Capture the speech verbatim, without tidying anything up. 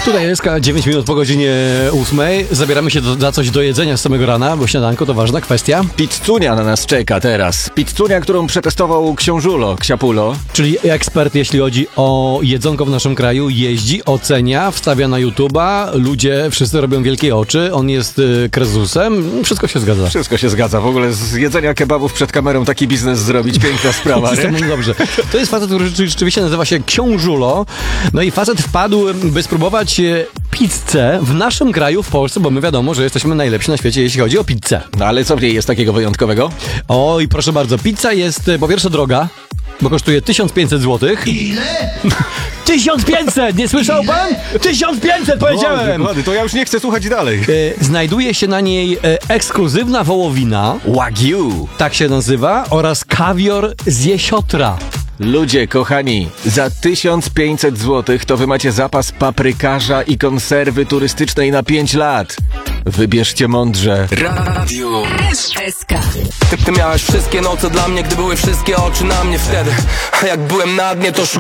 Tutaj jest dziewięć minut po godzinie ósmej. Zabieramy się do, za coś do jedzenia z samego rana, bo śniadanko to ważna kwestia. Pizzunia na nas czeka teraz. Pizzunia, którą przetestował książulo, ksiapulo. Czyli ekspert, jeśli chodzi o jedzonko w naszym kraju, jeździ, ocenia, wstawia na YouTube'a. Ludzie wszyscy robią wielkie oczy. On jest y, krezusem. Wszystko się zgadza. Wszystko się zgadza. W ogóle z jedzenia kebabów przed kamerą taki biznes zrobić. Piękna sprawa, nie? No dobrze. To jest facet, który rzeczywiście nazywa się Książulo. No i facet wpadł, by spróbować pizzę w naszym kraju, w Polsce, bo my wiadomo, że jesteśmy najlepsi na świecie, jeśli chodzi o pizzę. No ale co w niej jest takiego wyjątkowego? Oj, proszę bardzo. Pizza jest po pierwsze droga, bo kosztuje tysiąc pięćset złotych. Ile? tysiąc pięćset! Nie słyszał pan? tysiąc pięćset powiedziałem! Wody, to ja już nie chcę słuchać dalej. E, Znajduje się na niej e, ekskluzywna wołowina, Wagyu. tak się nazywa, oraz kawior z jesiotra. Ludzie, kochani, za tysiąc pięćset złotych to wy macie zapas paprykarza i konserwy turystycznej na pięć lat. Wybierzcie mądrze. Radio S K. Ty, ty miałeś wszystkie noce dla mnie, gdy były wszystkie oczy na mnie wtedy. A jak byłem na dnie, to